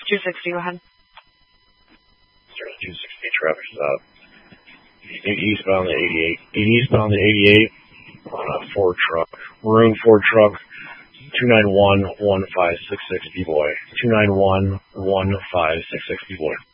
260, go ahead. 260 traffic stop. Eastbound the 88. Eastbound the 88 on a Ford truck. Maroon Ford truck. 291-1566 B-Boy. 291-1566 B-Boy.